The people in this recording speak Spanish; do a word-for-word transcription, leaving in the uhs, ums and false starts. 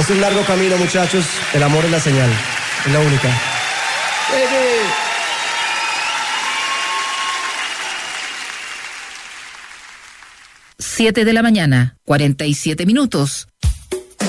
Es un largo camino, muchachos. El amor es la señal. Es la única. Siete de la mañana, cuarenta y siete minutos.